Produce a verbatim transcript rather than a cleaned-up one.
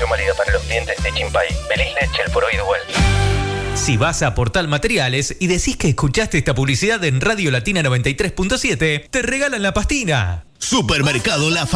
promoción válida para los clientes de Chimpay, Belisle, Chelforo y Dual. Si vas a Portal Materiales y decís que escuchaste esta publicidad en Radio Latina noventa y tres punto siete, te regalan la pastina. Supermercado La